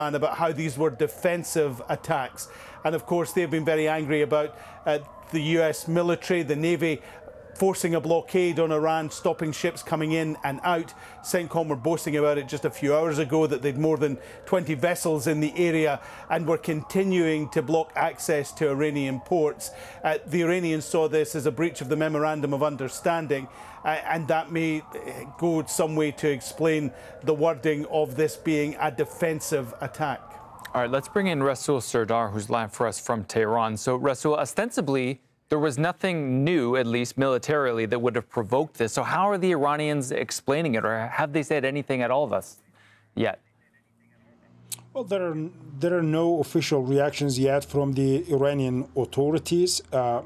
and about how these were defensive attacks. And of course, they've been very angry about the US military, the Navy, forcing a blockade on Iran, stopping ships coming in and out. CENTCOM were boasting about it just a few hours ago, that they'd more than 20 vessels in the area and were continuing to block access to Iranian ports. The Iranians saw this as a breach of the Memorandum of Understanding, and that may go some way to explain the wording of this being a defensive attack. All right, let's bring in Rasool Sardar, who's live for us from Tehran. So, Rasool, ostensibly, there was nothing new, at least militarily, that would have provoked this. So how are the Iranians explaining it, or have they said anything at all of us yet? Well, there are no official reactions yet from the Iranian authorities. But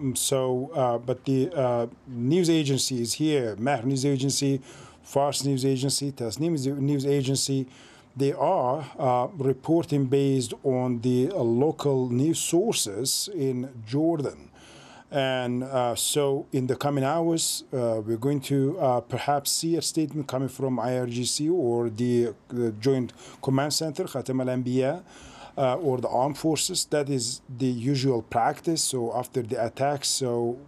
the news agencies here, Mehr News Agency, Fars News Agency, Tasnim News Agency, they are reporting based on the local news sources in Jordan. And so in the coming hours, we're going to perhaps see a statement coming from IRGC or the Joint Command Center, Khatam al-Anbiya, or the armed forces. That is the usual practice. So after the attacks,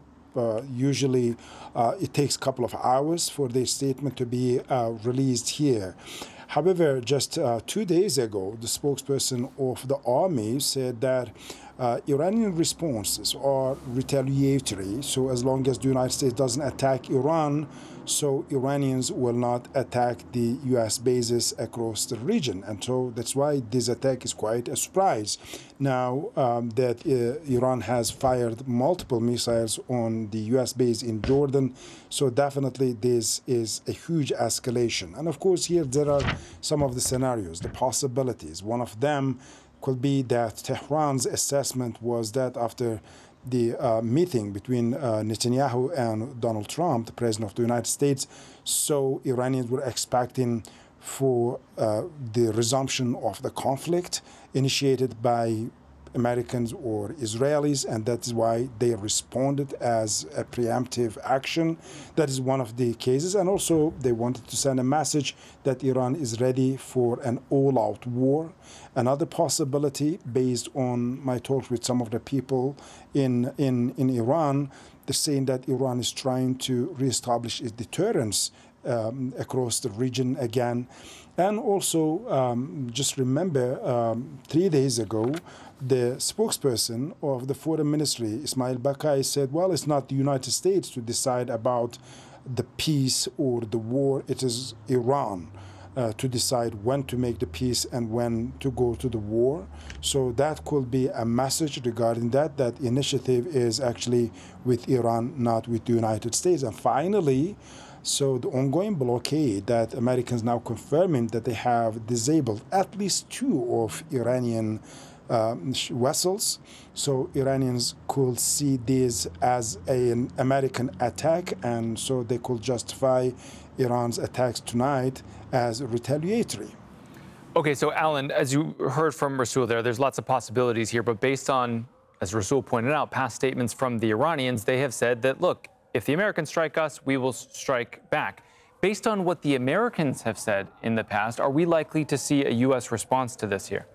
usually it takes a couple of hours for the statement to be released here. However, just 2 days ago, the spokesperson of the army said that Iranian responses are retaliatory. So as long as the United States doesn't attack Iran, so Iranians will not attack the U.S. bases across the region. And so that's why this attack is quite a surprise. Now that Iran has fired multiple missiles on the U.S. base in Jordan, so definitely this is a huge escalation. And of course, here there are some of the scenarios, the possibilities. One of them could be that Tehran's assessment was that after the meeting between Netanyahu and Donald Trump, the president of the United States, so Iranians were expecting for the resumption of the conflict initiated by Americans or Israelis, and that is why they responded as a preemptive action. That is one of the cases. And also they wanted to send a message that Iran is ready for an all-out war. Another possibility, based on my talks with some of the people in Iran, they're saying that Iran is trying to reestablish its deterrence across the region again. And also, just remember, 3 days ago, the spokesperson of the Foreign Ministry, Ismail Bakai, said, well, it's not the United States to decide about the peace or the war. It is Iran to decide when to make the peace and when to go to the war. So that could be a message regarding that initiative is actually with Iran, not with the United States. And finally, so the ongoing blockade that Americans now confirming that they have disabled at least 2 of Iranian vessels. So Iranians could see this as an American attack, and so they could justify Iran's attacks tonight as retaliatory. Okay, so Alan, as you heard from Rasool there's lots of possibilities here, but based on, as Rasool pointed out, past statements from the Iranians, they have said that, look, if the Americans strike us, we will strike back. Based on what the Americans have said in the past, are we likely to see a U.S. response to this here?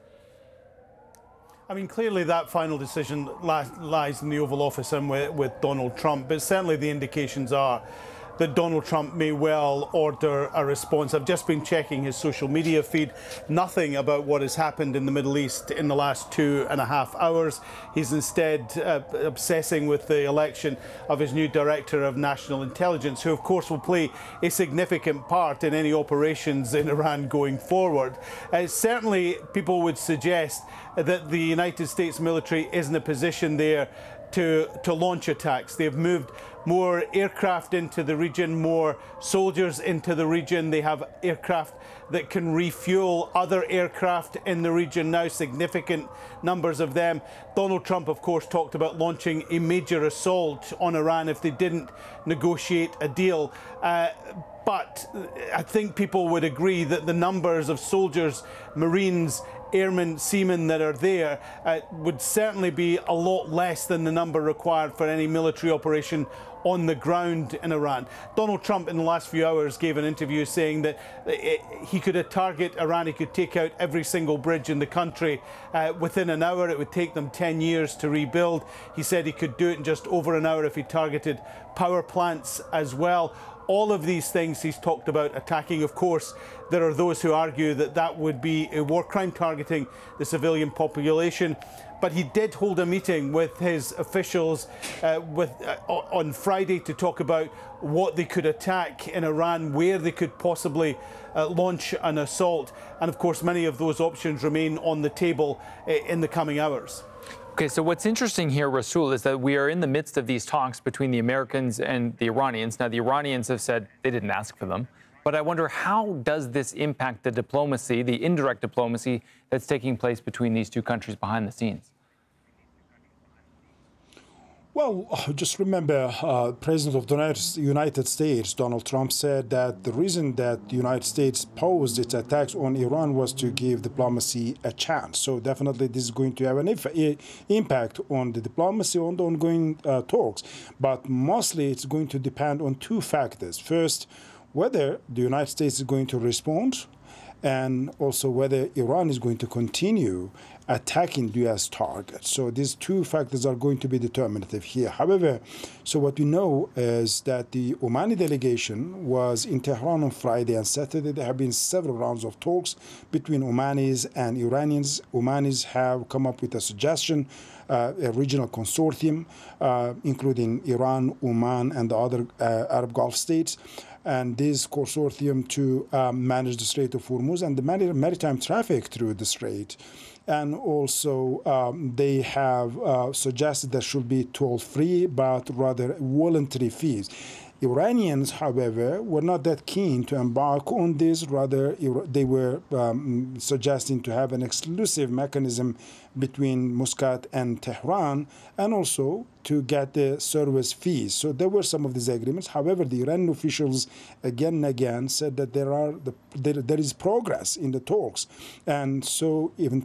I mean, clearly that final decision lies in the Oval Office and with Donald Trump, but certainly the indications are that Donald Trump may well order a response. I've just been checking his social media feed. Nothing about what has happened in the Middle East in the last 2.5 hours. He's instead obsessing with the election of his new Director of National Intelligence, who of course will play a significant part in any operations in Iran going forward. Certainly people would suggest that the United States military is in a position there to launch attacks. They've moved more aircraft into the region, more soldiers into the region. They have aircraft that can refuel other aircraft in the region now, significant numbers of them. Donald Trump, of course, talked about launching a major assault on Iran if they didn't negotiate a deal. But I think people would agree that the numbers of soldiers, Marines airmen, seamen that are there would certainly be a lot less than the number required for any military operation on the ground in Iran. Donald Trump in the last few hours gave an interview saying that he could target Iran, he could take out every single bridge in the country within an hour. It would take them 10 years to rebuild. He said he could do it in just over an hour if he targeted power plants as well. All of these things he's talked about attacking. Of course, there are those who argue that that would be a war crime targeting the civilian population. But he did hold a meeting with his officials on Friday to talk about what they could attack in Iran, where they could possibly launch an assault. And of course, many of those options remain on the table in the coming hours. Okay, so what's interesting here, Rasul, is that we are in the midst of these talks between the Americans and the Iranians. Now, the Iranians have said they didn't ask for them. But I wonder, how does this impact the diplomacy, the indirect diplomacy that's taking place between these two countries behind the scenes? Well, just remember, President of the United States, Donald Trump, said that the reason that the United States posed its attacks on Iran was to give diplomacy a chance. So definitely this is going to have an impact on the diplomacy, on the ongoing talks. But mostly it's going to depend on two factors. First, whether the United States is going to respond, and also whether Iran is going to continue attacking U.S. targets. So these two factors are going to be determinative here. However, so what we know is that the Omani delegation was in Tehran on Friday and Saturday. There have been several rounds of talks between Omanis and Iranians. Omanis have come up with a suggestion, a regional consortium, including Iran, Oman, and the other Arab Gulf states, and this consortium to manage the Strait of Hormuz and the maritime traffic through the strait. And also, they have suggested there should be toll-free, but rather voluntary fees. Iranians, however, were not that keen to embark on this. Rather, they were suggesting to have an exclusive mechanism between Muscat and Tehran, and also to get the service fees. So there were some of these agreements. However, the Iranian officials again and again said that there is progress in the talks, and so even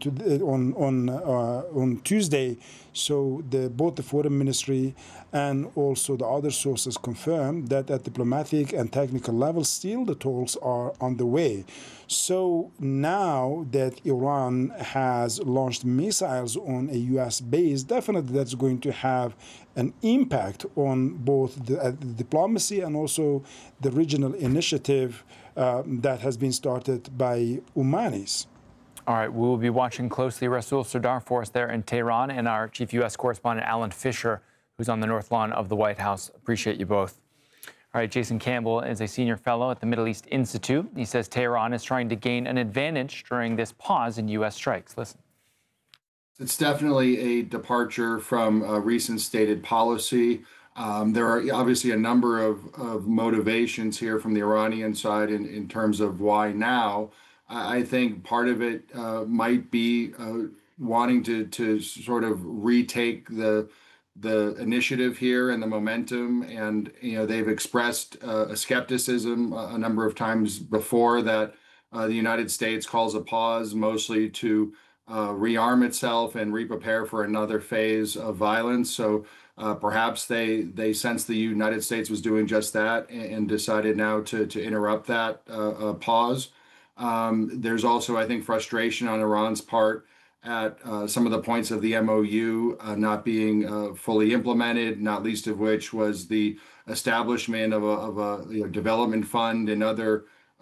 on Tuesday, so both the Foreign Ministry and also the other sources confirmed that at diplomatic and technical level, still the talks are on the way. So now that Iran has launched missiles on a U.S. base, definitely that's going to have an impact on both the diplomacy and also the regional initiative that has been started by Omanis. All right, we will be watching closely Rasul Sardar for us there in Tehran, and our chief U.S. correspondent, Alan Fisher, who's on the North Lawn of the White House. Appreciate you both. All right, Jason Campbell is a senior fellow at the Middle East Institute. He says Tehran is trying to gain an advantage during this pause in U.S. strikes. Listen. It's definitely a departure from a recent stated policy. There are obviously a number of motivations here from the Iranian side in terms of why now. I think part of it might be wanting to sort of retake the initiative here and the momentum, and they've expressed a skepticism a number of times before that the United States calls a pause mostly to rearm itself and re-prepare for another phase of violence. So perhaps they sensed the United States was doing just that and decided now to interrupt that pause. There's also, I think, frustration on Iran's part at some of the points of the MOU not being fully implemented, not least of which was the establishment of a development fund and other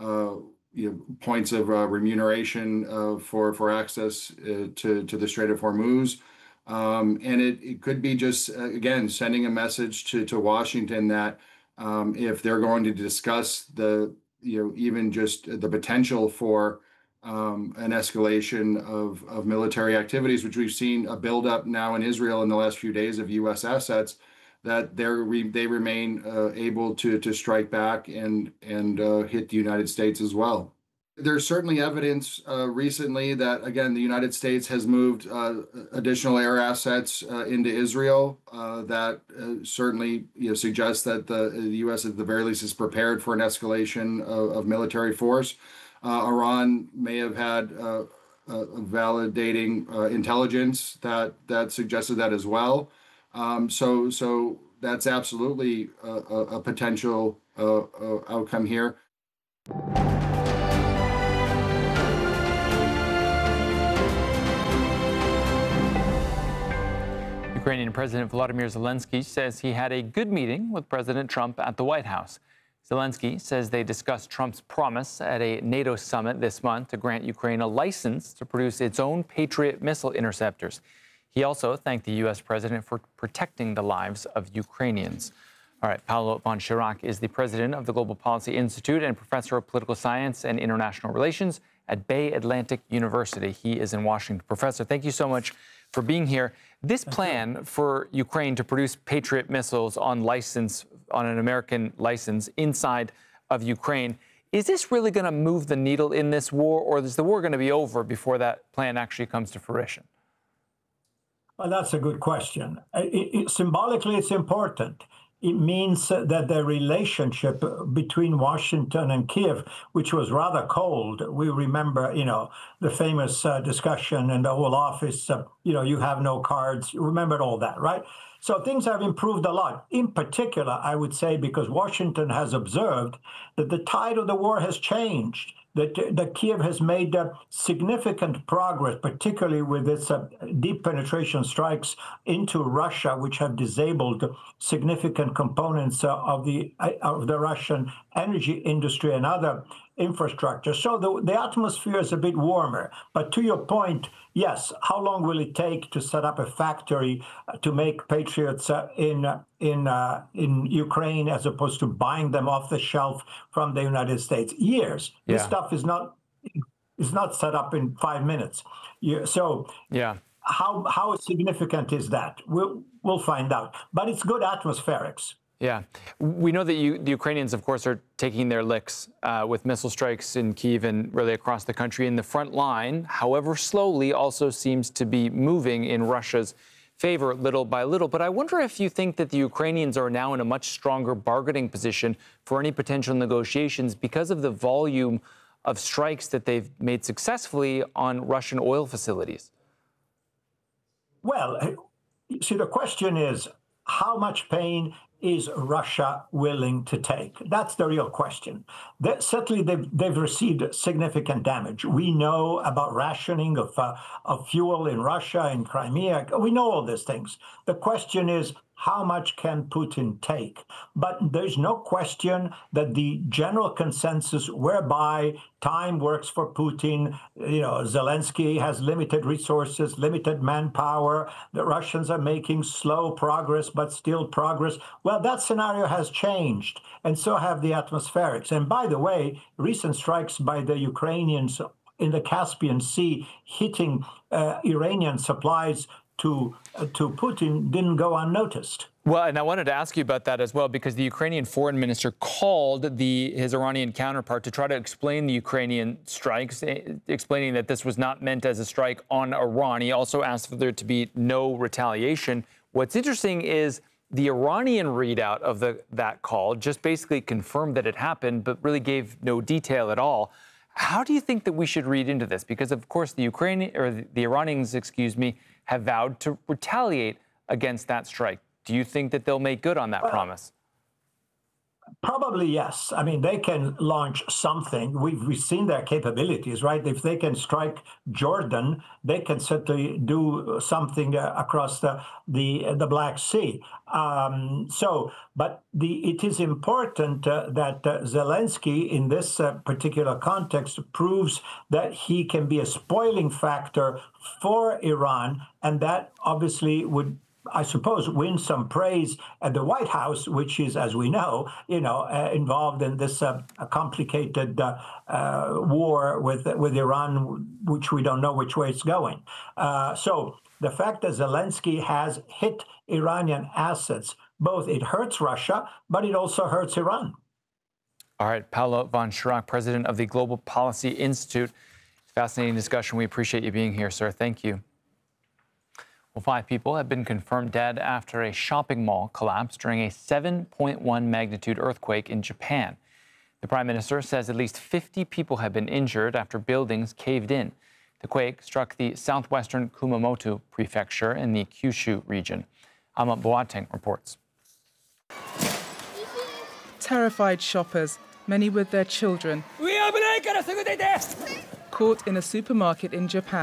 points of remuneration for access to the Strait of Hormuz. And it could be just, again, sending a message to Washington that if they're going to discuss even just the potential for an escalation of military activities, which we've seen a buildup now in Israel in the last few days of U.S. assets, that they remain able to strike back and hit the United States as well. There's certainly evidence recently that, again, the United States has moved additional air assets into Israel that certainly suggests that the U.S. at the very least is prepared for an escalation of military force. Iran may have had validating intelligence that suggested that as well. So that's absolutely a potential outcome here. Ukrainian President Volodymyr Zelensky says he had a good meeting with President Trump at the White House. Zelensky says they discussed Trump's promise at a NATO summit this month to grant Ukraine a license to produce its own Patriot missile interceptors. He also thanked the U.S. president for protecting the lives of Ukrainians. All right, Paulo von Schirach is the president of the Global Policy Institute and professor of political science and international relations at Bay Atlantic University. He is in Washington. Professor, thank you so much for being here. This plan for Ukraine to produce Patriot missiles on an American license inside of Ukraine, is this really going to move the needle in this war, or is the war going to be over before that plan actually comes to fruition? Well, that's a good question. Symbolically, it's important. It means that the relationship between Washington and Kiev, which was rather cold, we remember, the famous discussion in the Oval Office, you have no cards. You remembered all that, right? So things have improved a lot. In particular, I would say, because Washington has observed that the tide of the war has changed, that Kiev has made significant progress, particularly with its deep penetration strikes into Russia, which have disabled significant components of the Russian energy industry and other infrastructure. So the atmosphere is a bit warmer. But to your point, yes, how long will it take to set up a factory to make Patriots in Ukraine as opposed to buying them off the shelf from the United States? Years. Yeah. This stuff is not set up in 5 minutes. How significant is that? We'll find out. But it's good atmospherics. Yeah. We know that the Ukrainians, of course, are taking their licks with missile strikes in Kyiv and really across the country. And the front line, however slowly, also seems to be moving in Russia's favor little by little. But I wonder if you think that the Ukrainians are now in a much stronger bargaining position for any potential negotiations because of the volume of strikes that they've made successfully on Russian oil facilities. Well, see, the question is, how much pain is Russia willing to take? That's the real question. Certainly, they've received significant damage. We know about rationing of fuel in Russia, in Crimea. We know all these things. The question is, how much can Putin take? But there's no question that the general consensus whereby time works for Putin, Zelensky has limited resources, limited manpower, the Russians are making slow progress, but still progress. Well, that scenario has changed, and so have the atmospherics. And by the way, recent strikes by the Ukrainians in the Caspian Sea hitting Iranian supplies to Putin didn't go unnoticed. Well, and I wanted to ask you about that as well, because the Ukrainian foreign minister called his Iranian counterpart to try to explain the Ukrainian strikes, explaining that this was not meant as a strike on Iran. He also asked for there to be no retaliation. What's interesting is the Iranian readout of that call just basically confirmed that it happened, but really gave no detail at all. How do you think that we should read into this? Because, of course, the Iranians, have vowed to retaliate against that strike. Do you think that they'll make good on that promise? Probably yes. I mean, they can launch something. We've seen their capabilities, right? If they can strike Jordan, they can certainly do something across the Black Sea. But it is important that Zelensky, in this particular context, proves that he can be a spoiling factor for Iran, and that obviously would, I suppose, win some praise at the White House, which is, as we know, involved in this complicated war with Iran, which we don't know which way it's going. So the fact that Zelensky has hit Iranian assets, both it hurts Russia, but it also hurts Iran. All right, Paulo von Schirach, president of the Global Policy Institute. Fascinating discussion. We appreciate you being here, sir. Thank you. Well, 5 people have been confirmed dead after a shopping mall collapsed during a 7.1 magnitude earthquake in Japan. The Prime Minister says at least 50 people have been injured after buildings caved in. The quake struck the southwestern Kumamoto prefecture in the Kyushu region. Ama Boateng reports. Terrified shoppers, many with their children, caught in a supermarket in Japan.